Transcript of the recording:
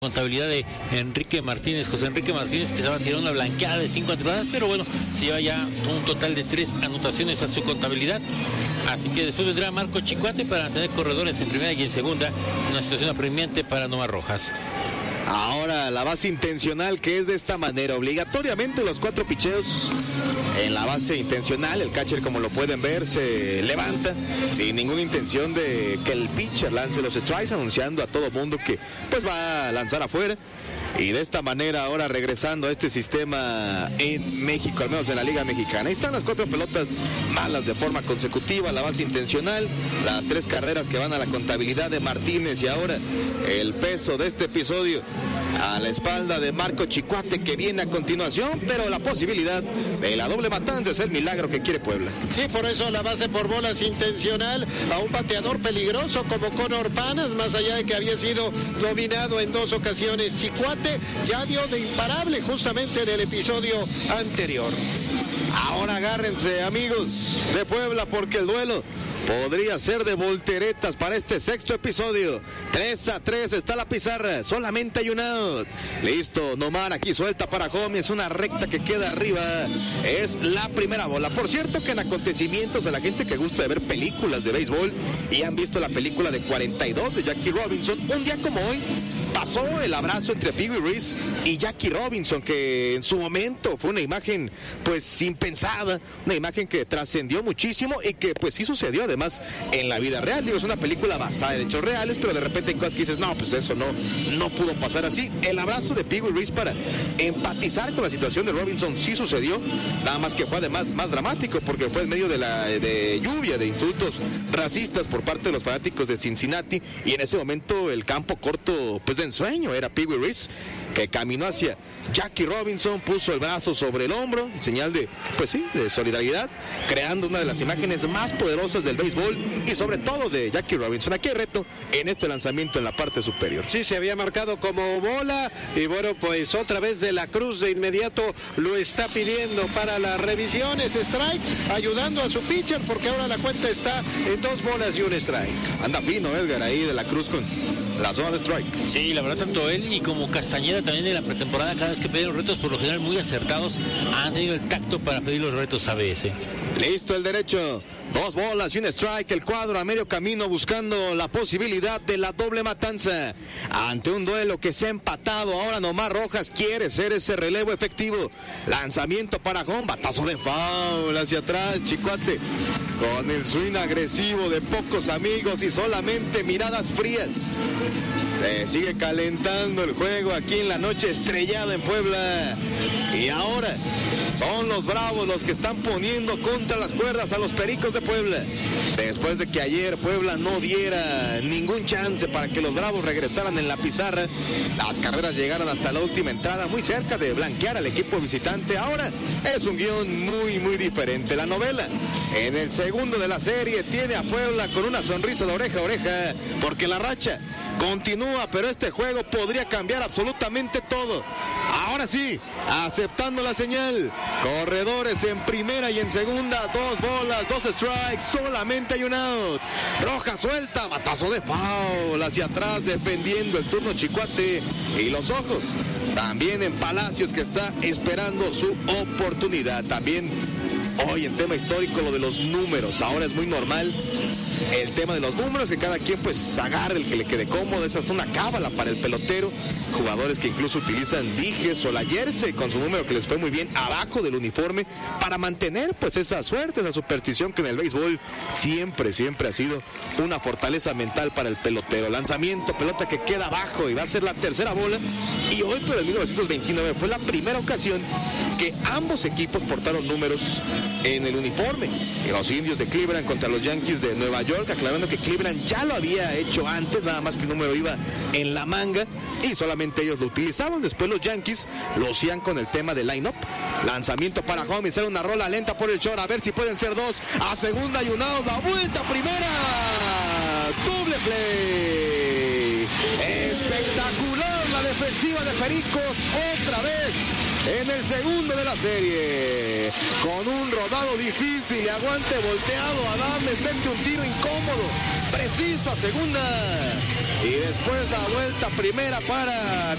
Contabilidad de Enrique Martínez, José Enrique Martínez, que estaba tirando una blanqueada de 5 entradas, pero bueno, se lleva ya un total de 3 anotaciones a su contabilidad. Así que después vendrá Marco Chicote para tener corredores en primera y en segunda, una situación apremiante para Nomar Rojas. Ahora la base intencional, que es de esta manera, obligatoriamente los 4 picheos en la base intencional. El catcher, como lo pueden ver, se levanta sin ninguna intención de que el pitcher lance los strikes, anunciando a todo mundo que pues va a lanzar afuera. Y de esta manera, ahora regresando a este sistema en México, al menos en la Liga Mexicana. Ahí están las 4 pelotas malas de forma consecutiva, la base intencional, las 3 carreras que van a la contabilidad de Martínez, y ahora el peso de este episodio a la espalda de Marco Chicote, que viene a continuación, pero la posibilidad de la doble matanza es el milagro que quiere Puebla. Sí, por eso la base por bolas intencional a un bateador peligroso como Conor Panas, más allá de que había sido dominado en 2 ocasiones. Chicote ya dio de imparable justamente en el episodio anterior. Ahora agárrense, amigos de Puebla, porque el duelo podría ser de volteretas para este sexto episodio. 3-3 está la pizarra, solamente hay un out. Listo, Nomar aquí suelta para home, es una recta que queda arriba, es la primera bola. Por cierto que en acontecimientos, a la gente que gusta de ver películas de béisbol y han visto la película de 42 de Jackie Robinson, un día como hoy pasó el abrazo entre Pee Wee Reese y Jackie Robinson, que en su momento fue una imagen pues impensada, una imagen que trascendió muchísimo y que pues sí sucedió además en la vida real. Digo, es una película basada en hechos reales, pero de repente hay cosas que dices, no, pues eso no pudo pasar así. El abrazo de Pee Wee Reese para empatizar con la situación de Robinson sí sucedió, nada más que fue además más dramático porque fue en medio de lluvia de insultos racistas por parte de los fanáticos de Cincinnati, y en ese momento el campo corto pues de ensueño era Pee Wee Reese, que caminó hacia Jackie Robinson, puso el brazo sobre el hombro, señal de, pues sí, de solidaridad, creando una de las imágenes más poderosas del béisbol y sobre todo de Jackie Robinson. Aquí hay reto en este lanzamiento en la parte superior. Sí, se había marcado como bola y bueno, pues otra vez De la Cruz de inmediato lo está pidiendo para la revisión, es strike, ayudando a su pitcher porque ahora la cuenta está en 2 bolas y un strike. Anda fino Edgar ahí De la Cruz con la zona de strike. Sí, la verdad, tanto él y como Castañeda también en la pretemporada, cada vez que pedían los retos, por lo general muy acertados, han tenido el tacto para pedir los retos ABS. Listo el derecho, 2 bolas y un strike, el cuadro a medio camino buscando la posibilidad de la doble matanza. Ante un duelo que se ha empatado, ahora Nomar Rojas quiere ser ese relevo efectivo. Lanzamiento para home, batazo de foul hacia atrás, Chicote con el swing agresivo de pocos amigos y solamente miradas frías. Se sigue calentando el juego aquí en la noche estrellada en Puebla. Y ahora son los Bravos los que están poniendo contra las cuerdas a los Pericos de Puebla. Después de que ayer Puebla no diera ningún chance para que los Bravos regresaran en la pizarra, las carreras llegaron hasta la última entrada, muy cerca de blanquear al equipo visitante. Ahora es un guión muy diferente. La novela en el segundo de la serie tiene a Puebla con una sonrisa de oreja a oreja, porque la racha continúa, pero este juego podría cambiar absolutamente todo. Ahora sí, aceptando la señal, corredores en primera y en segunda, 2 bolas, 2 strikes, solamente hay un out. Rojas suelta, batazo de foul hacia atrás, defendiendo el turno Chicote, y los ojos también en Palacios, que está esperando su oportunidad. También hoy en tema histórico lo de los números, ahora es muy normal el tema de los números, que cada quien pues agarre el que le quede cómodo. Esa es una cábala para el pelotero, jugadores que incluso utilizan dijes o la jersey con su número que les fue muy bien abajo del uniforme para mantener pues esa suerte, esa superstición que en el béisbol siempre ha sido una fortaleza mental para el pelotero. Lanzamiento, pelota que queda abajo y va a ser la tercera bola, y hoy, pero en 1929 fue la primera ocasión que ambos equipos portaron números en el uniforme. Y los Indios de Cleveland contra los Yankees de Nueva York, aclarando que Cleveland ya lo había hecho antes, nada más que el número iba en la manga y solamente ellos lo utilizaban. Después los Yankees lo hacían con el tema de line-up. Lanzamiento para home y sale una rola lenta por el short, a ver si pueden ser 2, a segunda y un out, la vuelta primera, doble play. Espectacular la defensiva de Pericos, otra vez en el segundo de la serie, con un rodado difícil y aguante volteado. Adames mete un tiro incómodo, preciso a segunda, y después la vuelta primera para